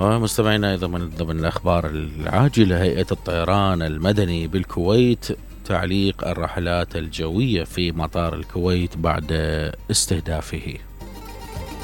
ومستمعينا أيضا من ضمن الأخبار العاجلة، هيئة الطيران المدني بالكويت تعليق الرحلات الجوية في مطار الكويت بعد استهدافه.